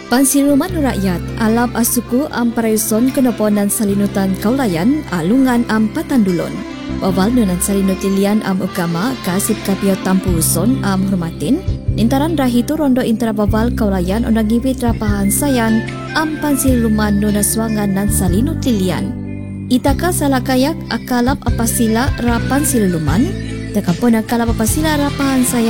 Pansiluman rakyat alap asuku am parayuson kenoponan salinutan kaulayan alungan am patandulon. Bawal nunan salinutilian am ugama kasip kapio tampuson am hormatin. Intaran rahitu rondo intara bawal kaulayan onagibit rapahan sayan am pansiluman nunaswangan nan salinutilian. Itaka salakayak akalap apasila rapan siluman. Tekapon akalap apasila rapahan sayan